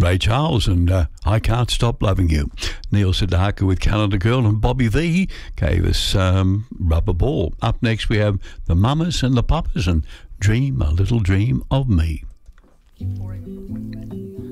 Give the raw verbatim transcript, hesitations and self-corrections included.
Ray Charles and uh, I Can't Stop Loving You. Neil Sedaka with Calendar Girl, and Bobby V gave us um, Rubber Ball. Up next we have the Mamas and the Papas and Dream a Little Dream of Me. Keep pouring.